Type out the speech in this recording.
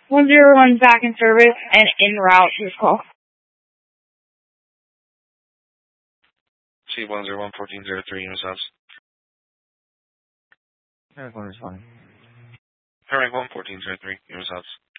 101 back in service and en route to this call. C101 1403 unit subs. Eric 1 is fine. Eric 1 1403 unit subs.